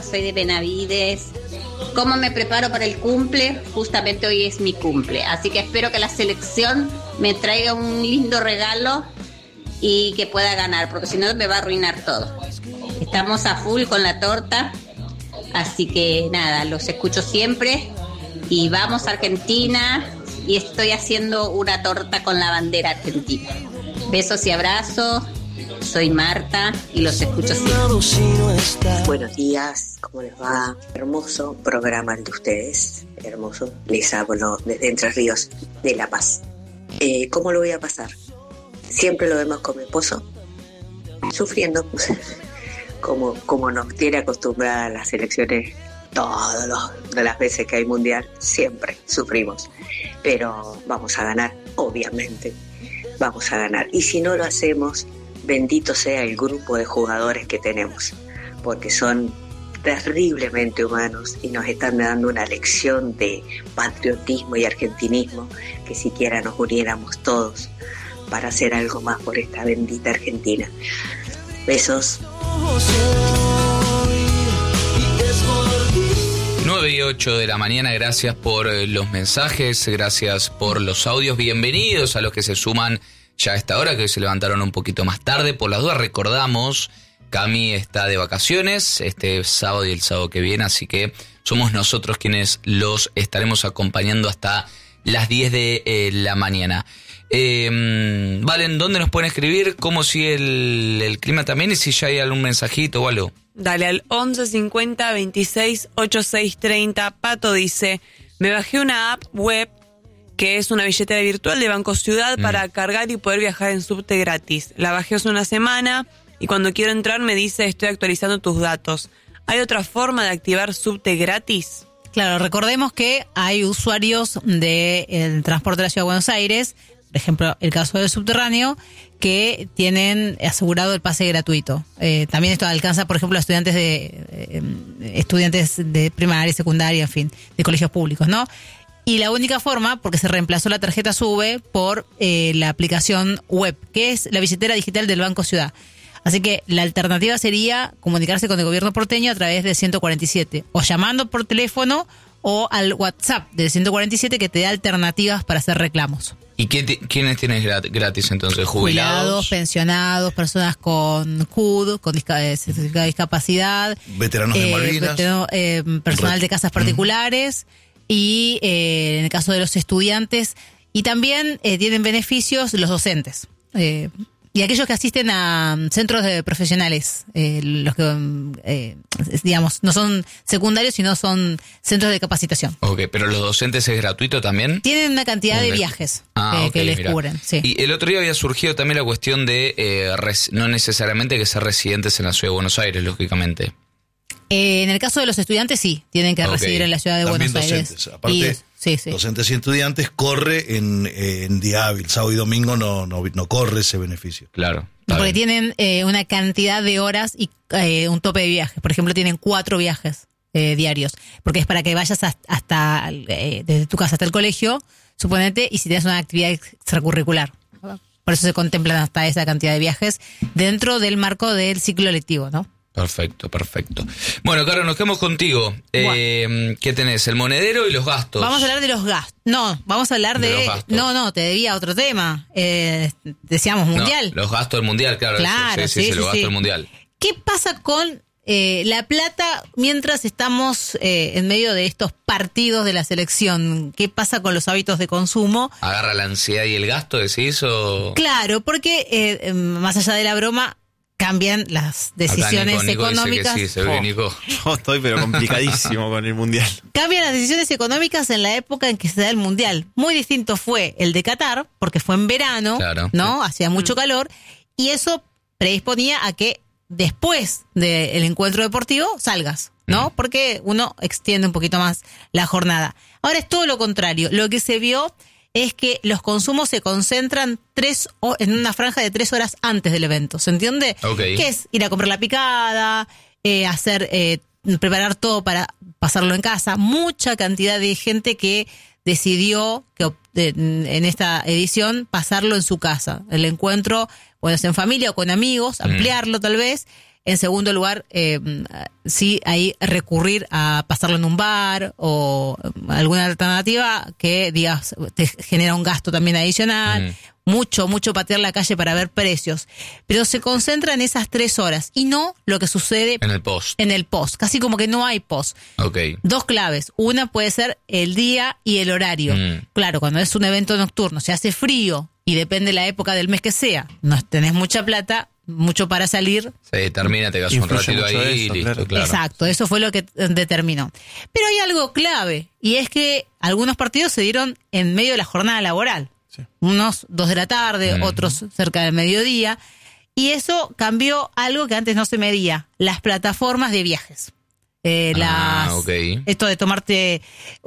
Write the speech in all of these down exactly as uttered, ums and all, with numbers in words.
soy de Benavides. ¿Cómo me preparo para el cumple? Justamente hoy es mi cumple, así que espero que la selección me traiga un lindo regalo y que pueda ganar, porque si no me va a arruinar todo. Estamos a full con la torta, así que nada, los escucho siempre y vamos a Argentina y estoy haciendo una torta con la bandera argentina. Besos y abrazos, soy Marta y los escucho siempre. Buenos días, ¿cómo les va? Hermoso programa el de ustedes, hermoso. Les hablo desde Entre Ríos, de La Paz. Eh, ¿Cómo lo voy a pasar? Siempre lo vemos con mi esposo, sufriendo, como, como nos tiene acostumbrada a las elecciones todas las veces que hay mundial, siempre sufrimos. Pero vamos a ganar, obviamente, vamos a ganar. Y si no lo hacemos, bendito sea el grupo de jugadores que tenemos, porque son terriblemente humanos y nos están dando una lección de patriotismo y argentinismo, que siquiera nos uniéramos todos para hacer algo más por esta bendita Argentina. Besos. nueve y ocho de la mañana, gracias por los mensajes, gracias por los audios, bienvenidos a los que se suman ya a esta hora, que hoy se levantaron un poquito más tarde. Por las dudas recordamos, Cami está de vacaciones este sábado y el sábado que viene, así que somos nosotros quienes los estaremos acompañando hasta las diez de eh, la mañana. Eh, Valen, ¿dónde nos pueden escribir? ¿Cómo sigue el, el clima también? Y si ya hay algún mensajito o algo. Dale al once cincuenta veintiséis ochenta y seis treinta. Pato dice, me bajé una app web que es una billetera virtual de Banco Ciudad mm. para cargar y poder viajar en subte gratis. La bajé hace una semana y cuando quiero entrar me dice, estoy actualizando tus datos. ¿Hay otra forma de activar subte gratis? Claro, recordemos que hay usuarios del transporte de la Ciudad de Buenos Aires, por ejemplo, el caso del subterráneo, que tienen asegurado el pase gratuito. Eh, también esto alcanza, por ejemplo, a estudiantes de eh, estudiantes de primaria, secundaria, en fin, de colegios públicos, ¿no? Y la única forma, porque se reemplazó la tarjeta SUBE por eh, la aplicación web, que es la billetera digital del Banco Ciudad. Así que la alternativa sería comunicarse con el gobierno porteño a través del ciento cuarenta y siete, o llamando por teléfono o al WhatsApp del ciento cuarenta y siete, que te da alternativas para hacer reclamos. ¿Y qué t- quiénes tienes gratis entonces? ¿Jubilados? Jubilados, pensionados, personas con C U D, con disca- certificado de discapacidad. Veteranos eh, de Malvinas. Veterano, eh, personal de casas particulares. Mm. Y eh, en el caso de los estudiantes. Y también eh, tienen beneficios los docentes. Eh, y aquellos que asisten a centros de profesionales, eh, los que, eh, digamos, no son secundarios, sino son centros de capacitación. Ok, pero los docentes es gratuito también. Tienen una cantidad de viajes ah, eh, okay, que les mira. cubren. Sí. Y el otro día había surgido también la cuestión de eh, res, no necesariamente que ser residentes en la Ciudad de Buenos Aires, lógicamente. Eh, en el caso de los estudiantes, sí, tienen que okay. residir en la Ciudad de también Buenos docentes. Aires. Aparte, y, sí, sí. docentes y estudiantes corre en, en día hábil, sábado y domingo no, no, no corre ese beneficio. Claro. Porque bien. tienen eh, una cantidad de horas y eh, un tope de viajes. Por ejemplo, tienen cuatro viajes eh, diarios, porque es para que vayas hasta, hasta eh, desde tu casa hasta el colegio, suponete, y si tienes una actividad extracurricular. Por eso se contemplan hasta esa cantidad de viajes dentro del marco del ciclo lectivo, ¿no? Perfecto, perfecto. Bueno, Caro, nos quedamos contigo. Eh, ¿Qué tenés? El monedero y los gastos. Vamos a hablar de los gastos. No, vamos a hablar de... de no, no, te debía otro tema. Eh, decíamos mundial. No, los gastos del mundial, claro. Claro, eso, sí, sí, sí, sí, los gastos sí. del mundial. ¿Qué pasa con eh, la plata mientras estamos eh, en medio de estos partidos de la selección? ¿Qué pasa con los hábitos de consumo? ¿Agarra la ansiedad y el gasto, decís? O... Claro, porque eh, más allá de la broma... cambian las decisiones Nico, Nico económicas. Dice que sí, se ve, oh, Nico. Yo estoy pero complicadísimo con el mundial. Cambian las decisiones económicas en la época en que se da el mundial. Muy distinto fue el de Qatar, porque fue en verano, claro. ¿no? Hacía mucho calor, y eso predisponía a que después del encuentro deportivo salgas, ¿no? Mm. Porque uno extiende un poquito más la jornada. Ahora es todo lo contrario. Lo que se vio es que los consumos se concentran tres o, en una franja de tres horas antes del evento. ¿Se entiende? Okay. Que es ir a comprar la picada, eh, hacer, eh, preparar todo para pasarlo en casa. Mucha cantidad de gente que decidió que en esta edición pasarlo en su casa. El encuentro, bueno, es en familia o con amigos, ampliarlo tal vez. En segundo lugar, eh, sí, ahí recurrir a pasarlo en un bar o alguna alternativa que, digas, te genera un gasto también adicional. Mm. Mucho, mucho patear la calle para ver precios. Pero se concentra en esas tres horas y no lo que sucede en el post. En el post. Casi como que no hay post. Okay. Dos claves. Una puede ser el día y el horario. Mm. Claro, cuando es un evento nocturno, se hace frío y depende de la época del mes que sea, no tenés mucha plata, mucho para salir. Sí, termina, te quedas un ratito ahí eso, y listo, claro. claro. Exacto, eso fue lo que determinó. Pero hay algo clave, y es que algunos partidos se dieron en medio de la jornada laboral. Sí. Unos dos de la tarde, mm. otros cerca del mediodía, y eso cambió algo que antes no se medía, las plataformas de viajes. Eh, ah, las, okay. Esto de tomarte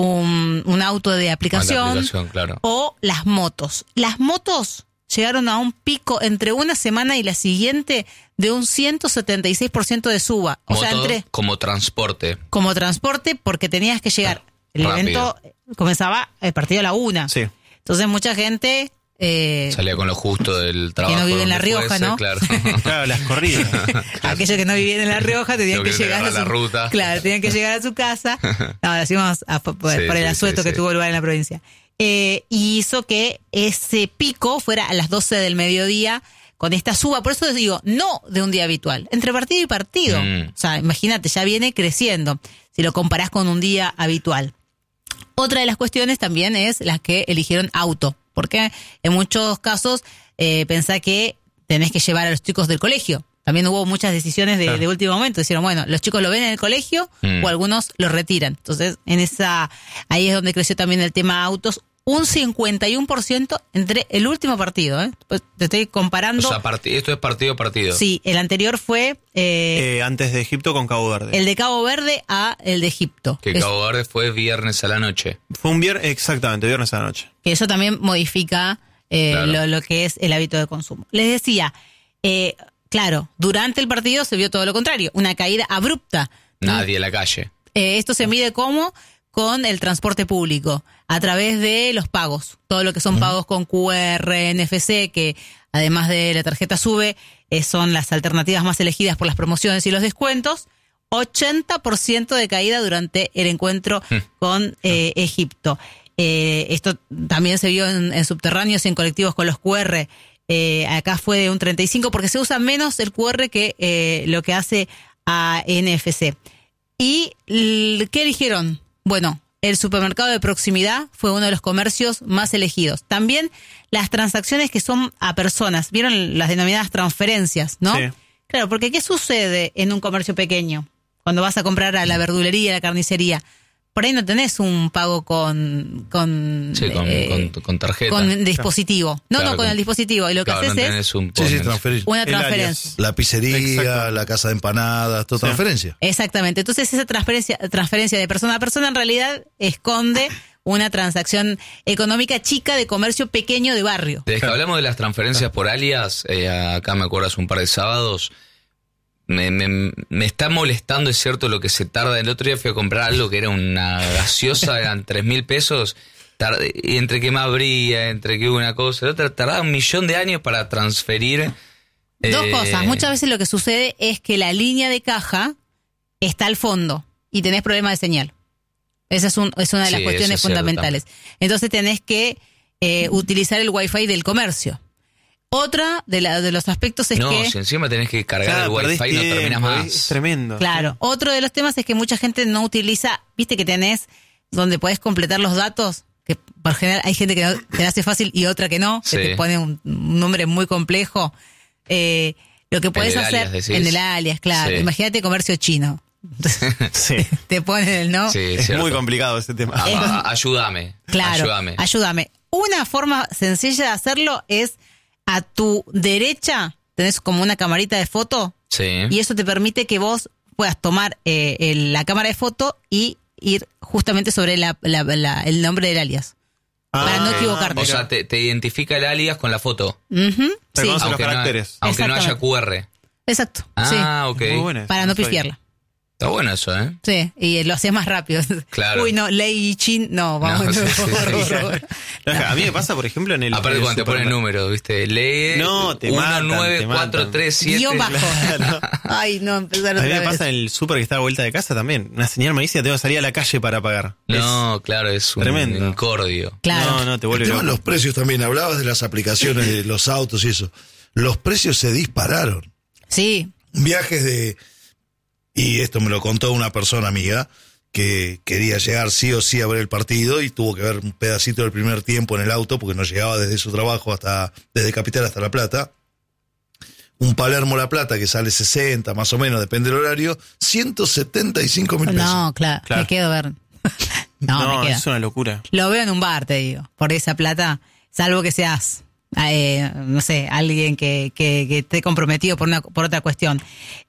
un, un auto de aplicación, aplicación claro. o las motos. Las motos llegaron a un pico entre una semana y la siguiente de un ciento setenta y seis por ciento de suba. O Moto sea, entre como transporte. Como transporte porque tenías que llegar. El Rápido. Evento comenzaba el partido a la una. Sí. Entonces mucha gente... Eh, salía con lo justo del trabajo. Que no vive en La Rioja, fuese, ¿no? Claro. Claro, las corridas. Aquellos que no vivían en La Rioja tenían que, que llegar a la su, ruta. Claro, tenían que llegar a su casa. Ahora sí vamos a, por, sí, por el sí, asueto sí, que sí. tuvo lugar en la provincia. Eh, y hizo que ese pico fuera a las doce del mediodía con esta suba. Por eso les digo, no de un día habitual, entre partido y partido. Mm. O sea, imagínate, ya viene creciendo si lo comparás con un día habitual. Otra de las cuestiones también es las que eligieron auto. Porque en muchos casos eh, pensá que tenés que llevar a los chicos del colegio. También hubo muchas decisiones de, claro. de último momento. Dijeron, bueno, los chicos lo ven en el colegio mm. o algunos los retiran. Entonces, en esa ahí es donde creció también el tema autos. Un cincuenta y uno por ciento entre el último partido. ¿eh? Pues te estoy comparando. O sea, part- esto es partido a partido. Sí, el anterior fue... Eh, eh, antes de Egipto con Cabo Verde. El de Cabo Verde a el de Egipto. Que es, Cabo Verde fue viernes a la noche. Fue un viernes, exactamente, viernes a la noche. Que eso también modifica eh, claro. lo, lo que es el hábito de consumo. Les decía, eh, claro, durante el partido se vio todo lo contrario. Una caída abrupta. Nadie en la calle. Eh, esto se mide como... con el transporte público, a través de los pagos. Todo lo que son pagos con Q R, N F C, que además de la tarjeta SUBE, eh, son las alternativas más elegidas por las promociones y los descuentos. ochenta por ciento de caída durante el encuentro con eh, Egipto. Eh, esto también se vio en, en subterráneos y en colectivos con los Q R. Eh, acá fue de un treinta y cinco, porque se usa menos el Q R que eh, lo que hace a N F C. ¿Y qué eligieron? Bueno, el supermercado de proximidad fue uno de los comercios más elegidos. También las transacciones que son a personas, ¿vieron las denominadas transferencias, no? Sí. Claro, porque ¿qué sucede en un comercio pequeño? Cuando vas a comprar a la verdulería, a la carnicería, por ahí no tenés un pago con... con sí, con, eh, con, con tarjeta. Con dispositivo. No, claro, no, con, con el dispositivo. Y lo que claro, haces no es... Un sí, sí, transferir. Una El transferencia. La pizzería, Exacto. la casa de empanadas, todo Sí. transferencia. Exactamente. Entonces esa transferencia, transferencia de persona a persona en realidad esconde una transacción económica chica de comercio pequeño de barrio. Desde que hablamos de las transferencias por alias, eh, acá me acuerdo hace un par de sábados, me, me, me está molestando, es cierto, lo que se tarda. El otro día fui a comprar algo que era una gaseosa, eran tres mil pesos, tardé, y entre que me abría, entre que una cosa, la otra, tardaba un millón de años para transferir. Dos eh, cosas. Muchas veces lo que sucede es que la línea de caja está al fondo y tenés problemas de señal. Esa es, un, es una de las sí, cuestiones eso es fundamentales. Entonces tenés que eh, utilizar el wifi del comercio. Otra de, la, de los aspectos es no, que... si encima tenés que cargar Claro, el wifi perdés no terminas tiempo, más. Es tremendo. Claro. Sí. Otro de los temas es que mucha gente no utiliza... ¿Viste que tenés donde podés completar los datos? Que por general hay gente que no, te la hace fácil y otra que no, que Sí. te pone un, un nombre muy complejo. Eh, lo que podés En el hacer... alias, decís. en el alias, claro. Sí. Imagínate comercio chino. Sí. Te ponen el no. Sí, Es cierto. muy complicado ese tema. Ah, ah, ayúdame. Claro, Ayúdame. ayúdame. Una forma sencilla de hacerlo es a tu derecha tenés como una camarita de foto Sí. y eso te permite que vos puedas tomar eh, el- la cámara de foto y ir justamente sobre la, la- la- el nombre del alias. para no equivocarte. O sea, te, te identifica el alias con la foto. Ujú, sí, Reconoce los Aunque, no, caracteres. aunque no haya Exactamente. Q R. exacto. Ah, sí, ok. Muy buena. para no sabía. pifiarla. Está bueno eso, ¿eh? Sí, y lo hacías más rápido. Claro. Uy, no, ley chin, no, vamos. No, sí, no, sí, sí. horror, horror. A mí me pasa, por ejemplo, en el. Aparte, en el cuando te pone el supermercado. número, ¿viste? Lee No, te uno matan, nueve te cuatro matan. tres siete. Guión bajo. Claro. Ay, no, empezaron A mí otra me vez. pasa en el súper que está a vuelta de casa también. Una señal malísima, tengo que salir a la calle para pagar. No, claro, es un tremendo. incordio. Claro. No, no, te El vuelve tema loco. de los precios también. Hablabas de las aplicaciones de los autos y eso. Los precios se dispararon. Sí. Viajes de... Y esto me lo contó una persona amiga que quería llegar sí o sí a ver el partido y tuvo que ver un pedacito del primer tiempo en el auto porque no llegaba desde su trabajo hasta desde Capital hasta La Plata. Un Palermo-La Plata que sale sesenta más o menos, depende del horario, ciento setenta y cinco mil pesos. No, claro, Claro. me quedo a ver. no, No, me queda. es una locura. Lo veo en un bar, te digo, por esa plata, salvo que seas, eh, no sé, alguien que, que, que esté comprometido por, una, por otra cuestión.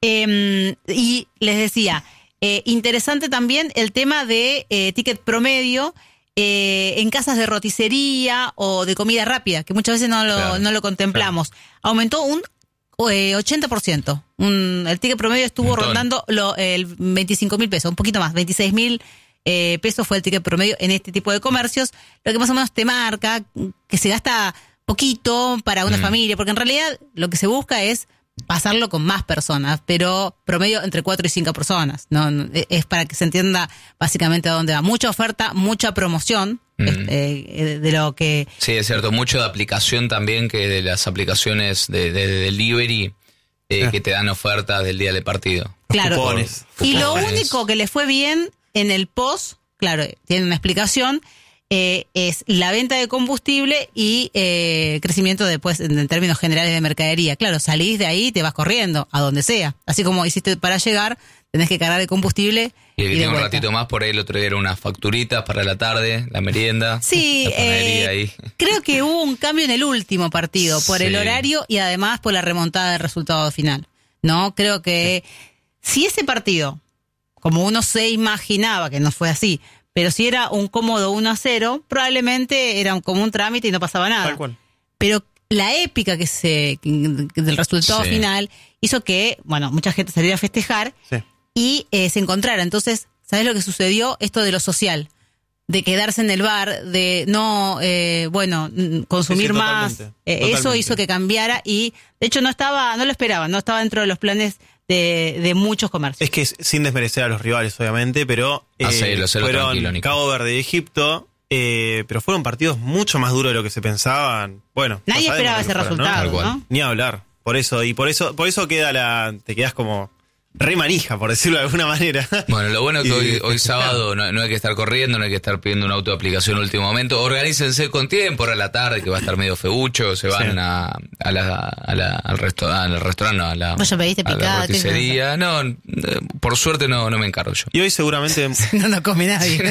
Eh, y les decía, eh, interesante también el tema de eh, ticket promedio eh, en casas de roticería o de comida rápida, que muchas veces no lo, Claro, no lo contemplamos. Aumentó un eh, ochenta por ciento. Un, el ticket promedio estuvo Montón. rondando lo, el veinticinco mil pesos, un poquito más, veintiséis mil eh, pesos fue el ticket promedio en este tipo de comercios, lo que más o menos te marca que se gasta poquito para una Mm. familia, porque en realidad lo que se busca es pasarlo con más personas, pero promedio entre cuatro y cinco personas. No, no, es para que se entienda básicamente a dónde va. Mucha oferta, mucha promoción Mm. eh, de lo que... Sí, es cierto, mucho de aplicación también, que de las aplicaciones de, de, de delivery eh, Ah. que te dan ofertas del día del partido. Claro. cupones. Y lo Cupones. único que le fue bien en el post, claro, tiene una explicación, eh, es la venta de combustible y eh, crecimiento después en, en términos generales de mercadería. Claro, salís de ahí y te vas corriendo a donde sea. Así como hiciste para llegar, tenés que cargar de combustible Y el y que de tiene un vuelta. ratito más, por ahí el otro día era unas facturitas para la tarde, la merienda. Sí, la panadería eh, ahí. creo que hubo un cambio en el último partido por el Sí. horario y además por la remontada del resultado final. No, creo que si ese partido, como uno se imaginaba que no fue así, pero si era un cómodo uno a cero, probablemente era un- como un trámite y no pasaba nada. Tal cual. Pero la épica que se que- del resultado Sí. final hizo que, bueno, mucha gente saliera a festejar Sí. y eh, se encontrara. Entonces, ¿sabes lo que sucedió? Esto de lo social, de quedarse en el bar, de no, eh, bueno, mm, consumir Sí, sí, más. totalmente, Eh, eso totalmente. hizo que cambiara y, de hecho, no estaba, no lo esperaban, no estaba dentro de los planes de, de muchos comercios. Es que es- sin desmerecer a los rivales, obviamente, pero Hacelo, hacelo fueron tranquilo, Nico. Cabo Verde y Egipto, eh, pero fueron partidos mucho más duros de lo que se pensaban. Bueno, Nadie no sabemos esperaba lo ese que fueron, ¿no? resultado, Tal cual. ¿no? Ni hablar. Por eso, y por eso, por eso queda la, te quedas como re manija, por decirlo de alguna manera. Bueno, lo bueno es que Y- hoy, hoy sábado no, no hay que estar corriendo, no hay que estar pidiendo un auto de aplicación en último momento. Organícense con tiempo, ahora a la tarde, que va a estar medio feucho, se van Sí. a, a la, a la- al restaurante, al restaurante, no, a la, Vos ya pediste a la picada, ¿qué roticería. No, eh, por suerte no, no me encargo yo. Y hoy seguramente No nos come nadie.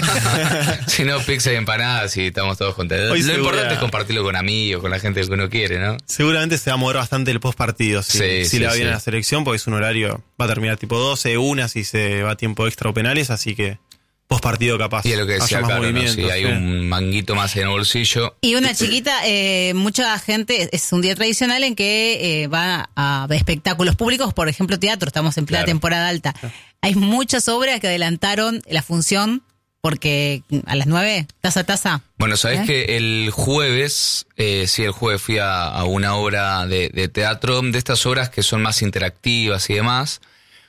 Si no, pizza y empanadas y estamos todos contentos. Hoy Lo segura- importante es compartirlo con amigos, con la gente que uno quiere, ¿no? seguramente se va a mover bastante el post partido si, Sí, si sí, le va bien sí. a la selección, porque es un horario, va a terminar tipo doce, una si se va a tiempo extra o penales, así que post partido capaz. Y es lo que decía haya más Caro, ¿no? movimiento, Si hay sí. un manguito más en el bolsillo. Y una chiquita, eh, mucha gente, es un día tradicional en que eh, va a espectáculos públicos, por ejemplo teatro, estamos en plena Claro. temporada alta. Hay muchas obras que adelantaron la función porque a las nueve, taza a taza. Bueno, sabés ¿Eh? que el jueves, eh, sí, el jueves fui a, a una obra de, de teatro, de estas obras que son más interactivas y demás,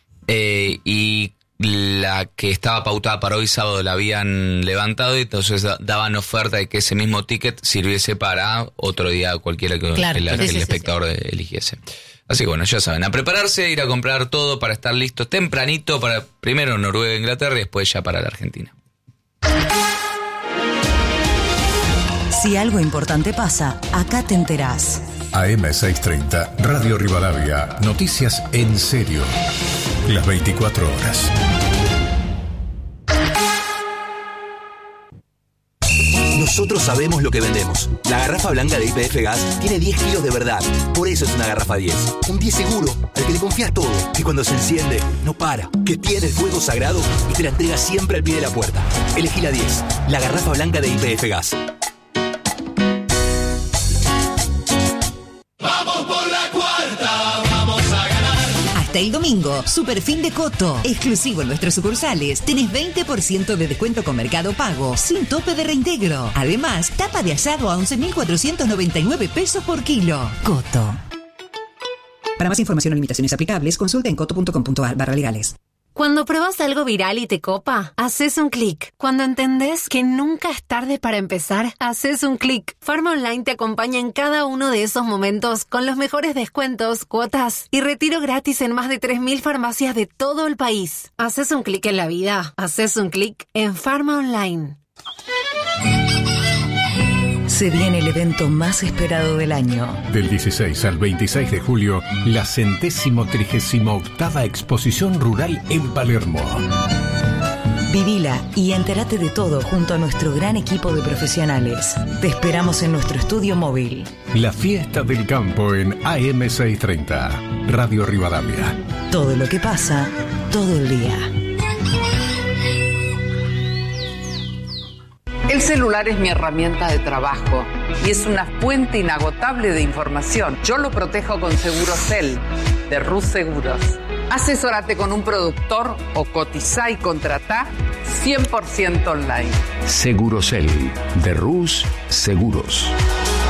eh, y la que estaba pautada para hoy sábado la habían levantado y entonces da- daban oferta de que ese mismo ticket sirviese para otro día cualquiera que, Claro, que la- sí, que sí, el sí, espectador eligiese. Así que bueno, ya saben, a prepararse, a ir a comprar todo para estar listos tempranito para primero Noruega e Inglaterra y después ya para la Argentina. Si algo importante pasa, acá te enterás. A M seiscientos treinta, Radio Rivadavia, noticias en serio. Las veinticuatro horas. Nosotros sabemos lo que vendemos. La garrafa blanca de Y P F Gas tiene diez kilos de verdad. Por eso es una garrafa diez. Un diez seguro, al que le confías todo. Que cuando se enciende, no para. Que tiene el fuego sagrado y te la entrega siempre al pie de la puerta. Elegí la diez. La garrafa blanca de Y P F Gas. hasta el domingo. Superfin de Coto. Exclusivo en nuestras sucursales. Tenés veinte por ciento de descuento con Mercado Pago, sin tope de reintegro. Además, tapa de asado a once mil cuatrocientos noventa y nueve pesos por kilo. Coto. Para más información o limitaciones aplicables, consulta en coto punto com punto a r barra legales. Cuando pruebas algo viral y te copa, haces un clic. Cuando entendés que nunca es tarde para empezar, haces un clic. Farma Online te acompaña en cada uno de esos momentos con los mejores descuentos, cuotas y retiro gratis en más de tres mil farmacias de todo el país. Haces un clic en la vida. Haces un clic en Farma Online. Se viene el evento más esperado del año. Del dieciséis al veintiséis de julio, la centésimo trigésimo octava Exposición Rural en Palermo. Vivila y entérate de todo junto a nuestro gran equipo de profesionales. Te esperamos en nuestro estudio móvil. La fiesta del campo en A M seiscientos treinta, Radio Rivadavia. Todo lo que pasa, todo el día. El celular es mi herramienta de trabajo y es una fuente inagotable de información. Yo lo protejo con Segurosel, de Rus Seguros. Asesórate con un productor o cotizá y contratá cien por ciento online. Segurosel, de Rus Seguros.